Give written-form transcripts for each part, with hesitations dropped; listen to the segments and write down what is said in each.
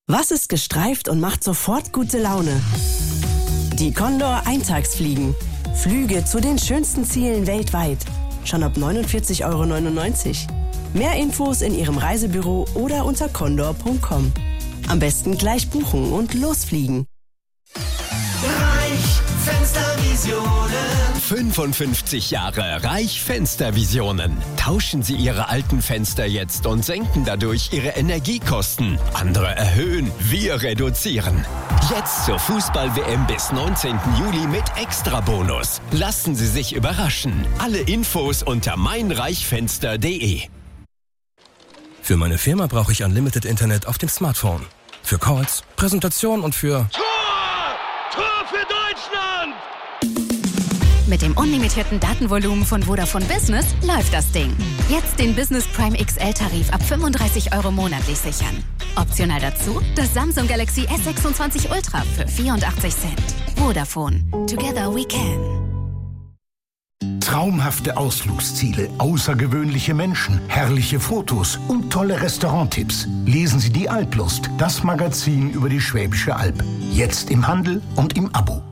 Was ist gestreift und macht sofort gute Laune? Die Condor Eintagsfliegen. Flüge zu den schönsten Zielen weltweit. Schon ab 49,99 €. Mehr Infos in Ihrem Reisebüro oder unter condor.com. Am besten gleich buchen und losfliegen. Reich Fenstervisionen. 55 Jahre Reich Fenstervisionen. Tauschen Sie Ihre alten Fenster jetzt und senken dadurch Ihre Energiekosten. Andere erhöhen, wir reduzieren. Jetzt zur Fußball-WM bis 19. Juli mit Extrabonus. Lassen Sie sich überraschen. Alle Infos unter meinreichfenster.de. Für meine Firma brauche ich Unlimited Internet auf dem Smartphone. Für Calls, Präsentation und für... Tor für Deutschland! Mit dem unlimitierten Datenvolumen von Vodafone Business läuft das Ding. Jetzt den Business Prime XL-Tarif ab 35 € monatlich sichern. Optional dazu das Samsung Galaxy S26 Ultra für 84 Cent. Vodafone. Together we can. Traumhafte Ausflugsziele, außergewöhnliche Menschen, herrliche Fotos und tolle Restauranttipps. Lesen Sie die Alplust, das Magazin über die Schwäbische Alb. Jetzt im Handel und im Abo.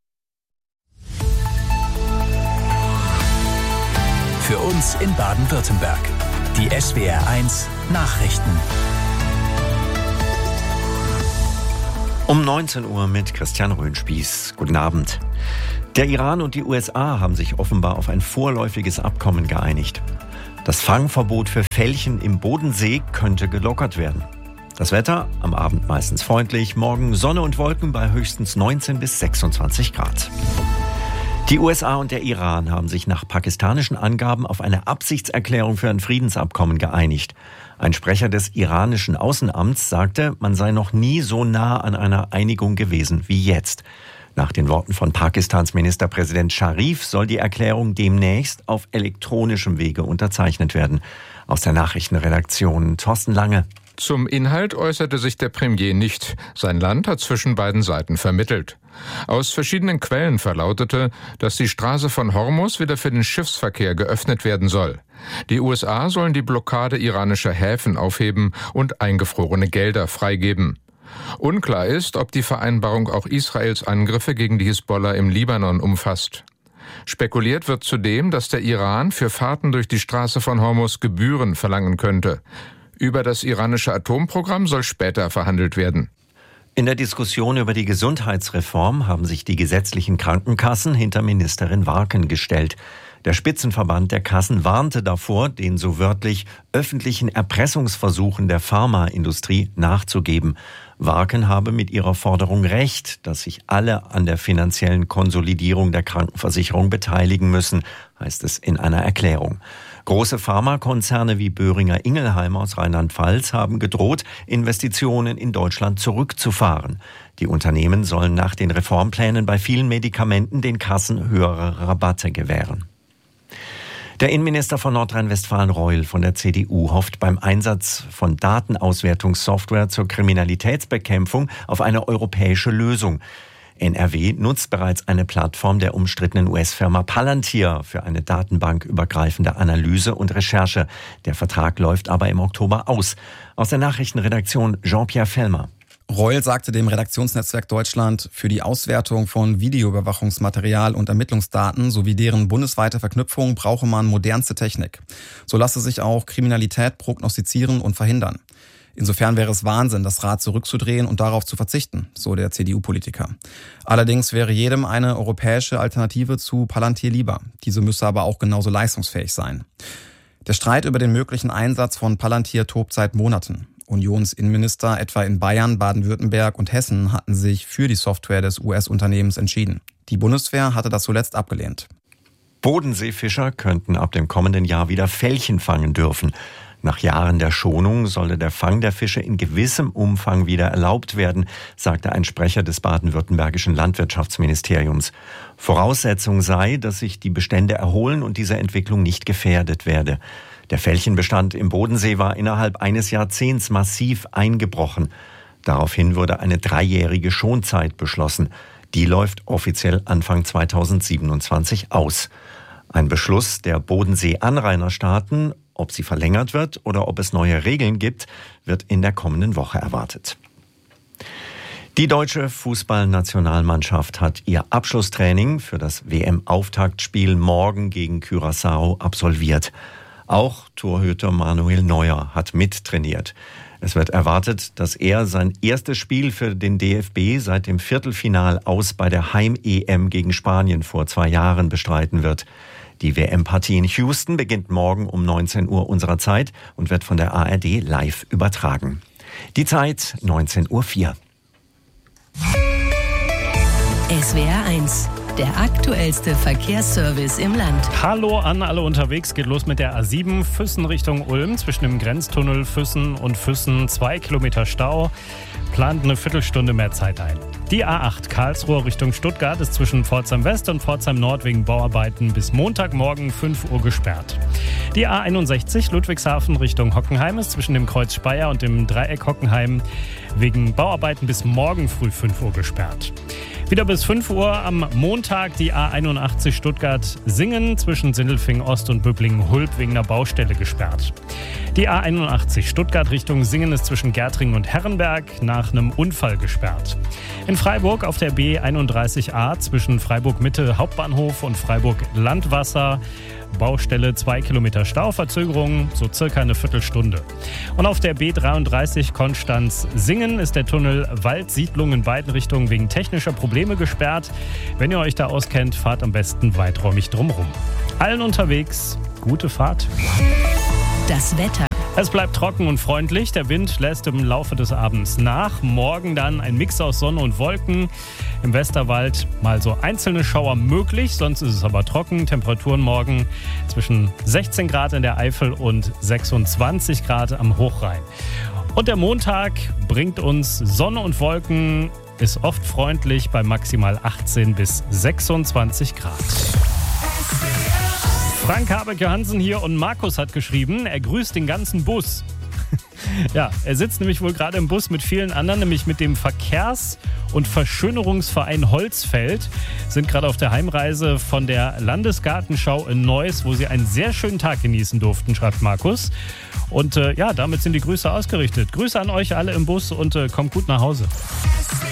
Für uns in Baden-Württemberg. Die SWR1 Nachrichten. Um 19 Uhr mit Christian Röhnspieß. Guten Abend. Der Iran und die USA haben sich offenbar auf ein vorläufiges Abkommen geeinigt. Das Fangverbot für Felchen im Bodensee könnte gelockert werden. Das Wetter am Abend meistens freundlich, morgen Sonne und Wolken bei höchstens 19 bis 26 Grad. Die USA und der Iran haben sich nach pakistanischen Angaben auf eine Absichtserklärung für ein Friedensabkommen geeinigt. Ein Sprecher des iranischen Außenamts sagte, man sei noch nie so nah an einer Einigung gewesen wie jetzt. Nach den Worten von Pakistans Ministerpräsident Sharif soll die Erklärung demnächst auf elektronischem Wege unterzeichnet werden. Aus der Nachrichtenredaktion Thorsten Lange. Zum Inhalt äußerte sich der Premier nicht. Sein Land hat zwischen beiden Seiten vermittelt. Aus verschiedenen Quellen verlautete, dass die Straße von Hormuz wieder für den Schiffsverkehr geöffnet werden soll. Die USA sollen die Blockade iranischer Häfen aufheben und eingefrorene Gelder freigeben. Unklar ist, ob die Vereinbarung auch Israels Angriffe gegen die Hisbollah im Libanon umfasst. Spekuliert wird zudem, dass der Iran für Fahrten durch die Straße von Hormuz Gebühren verlangen könnte. Über das iranische Atomprogramm soll später verhandelt werden. In der Diskussion über die Gesundheitsreform haben sich die gesetzlichen Krankenkassen hinter Ministerin Warken gestellt. Der Spitzenverband der Kassen warnte davor, den so wörtlich öffentlichen Erpressungsversuchen der Pharmaindustrie nachzugeben. Warken habe mit ihrer Forderung recht, dass sich alle an der finanziellen Konsolidierung der Krankenversicherung beteiligen müssen, heißt es in einer Erklärung. Große Pharmakonzerne wie Boehringer Ingelheim aus Rheinland-Pfalz haben gedroht, Investitionen in Deutschland zurückzufahren. Die Unternehmen sollen nach den Reformplänen bei vielen Medikamenten den Kassen höhere Rabatte gewähren. Der Innenminister von Nordrhein-Westfalen, Reul von der CDU, hofft beim Einsatz von Datenauswertungssoftware zur Kriminalitätsbekämpfung auf eine europäische Lösung. NRW nutzt bereits eine Plattform der umstrittenen US-Firma Palantir für eine datenbankübergreifende Analyse und Recherche. Der Vertrag läuft aber im Oktober aus. Aus der Nachrichtenredaktion Jean-Pierre Fellmer. Reul sagte dem Redaktionsnetzwerk Deutschland, für die Auswertung von Videoüberwachungsmaterial und Ermittlungsdaten sowie deren bundesweite Verknüpfung brauche man modernste Technik. So lasse sich auch Kriminalität prognostizieren und verhindern. Insofern wäre es Wahnsinn, das Rad zurückzudrehen und darauf zu verzichten, so der CDU-Politiker. Allerdings wäre jedem eine europäische Alternative zu Palantir lieber. Diese müsse aber auch genauso leistungsfähig sein. Der Streit über den möglichen Einsatz von Palantir tobt seit Monaten. Unionsinnenminister etwa in Bayern, Baden-Württemberg und Hessen hatten sich für die Software des US-Unternehmens entschieden. Die Bundeswehr hatte das zuletzt abgelehnt. Bodenseefischer könnten ab dem kommenden Jahr wieder Felchen fangen dürfen. Nach Jahren der Schonung solle der Fang der Fische in gewissem Umfang wieder erlaubt werden, sagte ein Sprecher des baden-württembergischen Landwirtschaftsministeriums. Voraussetzung sei, dass sich die Bestände erholen und diese Entwicklung nicht gefährdet werde. Der Felchenbestand im Bodensee war innerhalb eines Jahrzehnts massiv eingebrochen. Daraufhin wurde eine 3-jährige Schonzeit beschlossen. Die läuft offiziell Anfang 2027 aus. Ein Beschluss der Bodensee-Anrainerstaaten, ob sie verlängert wird oder ob es neue Regeln gibt, wird in der kommenden Woche erwartet. Die deutsche Fußballnationalmannschaft hat ihr Abschlusstraining für das WM-Auftaktspiel morgen gegen Curaçao absolviert. Auch Torhüter Manuel Neuer hat mittrainiert. Es wird erwartet, dass er sein erstes Spiel für den DFB seit dem Viertelfinal-Aus bei der Heim-EM gegen Spanien vor 2 Jahren bestreiten wird. Die WM-Partie in Houston beginnt morgen um 19 Uhr unserer Zeit und wird von der ARD live übertragen. Die Zeit 19:04 Uhr. SWR 1, der aktuellste Verkehrsservice im Land. Hallo an alle unterwegs, geht los mit der A7 Füssen Richtung Ulm. Zwischen dem Grenztunnel Füssen und Füssen 2 Kilometer Stau. Plant eine Viertelstunde mehr Zeit ein. Die A8 Karlsruhe Richtung Stuttgart ist zwischen Pforzheim West und Pforzheim Nord wegen Bauarbeiten bis Montagmorgen 5 Uhr gesperrt. Die A61 Ludwigshafen Richtung Hockenheim ist zwischen dem Kreuz Speyer und dem Dreieck Hockenheim wegen Bauarbeiten bis morgen früh 5 Uhr gesperrt. Wieder bis 5 Uhr am Montag die A81 Stuttgart-Singen zwischen Sindelfingen Ost und Böblingen-Hulb wegen einer Baustelle gesperrt. Die A81 Stuttgart Richtung Singen ist zwischen Gärtringen und Herrenberg nach einem Unfall gesperrt. In Freiburg auf der B31A zwischen Freiburg-Mitte Hauptbahnhof und Freiburg-Landwasser Baustelle 2 Kilometer Stauverzögerung, so circa eine Viertelstunde. Und auf der B33 Konstanz-Singen ist der Tunnel Waldsiedlung in beiden Richtungen wegen technischer Probleme gesperrt. Wenn ihr euch da auskennt, fahrt am besten weiträumig drumherum. Allen unterwegs, gute Fahrt. Das Wetter. Es bleibt trocken und freundlich. Der Wind lässt im Laufe des Abends nach. Morgen dann ein Mix aus Sonne und Wolken. Im Westerwald mal so einzelne Schauer möglich, sonst ist es aber trocken. Temperaturen morgen zwischen 16 Grad in der Eifel und 26 Grad am Hochrhein. Und der Montag bringt uns Sonne und Wolken, ist oft freundlich bei maximal 18 bis 26 Grad. Frank Habeck-Johansen hier und Markus hat geschrieben, er grüßt den ganzen Bus. Ja, er sitzt nämlich wohl gerade im Bus mit vielen anderen, nämlich mit dem Verkehrs- und Verschönerungsverein Holzfeld. Sind gerade auf der Heimreise von der Landesgartenschau in Neuss, wo sie einen sehr schönen Tag genießen durften, schreibt Markus. Und ja, damit sind die Grüße ausgerichtet. Grüße an euch alle im Bus und kommt gut nach Hause.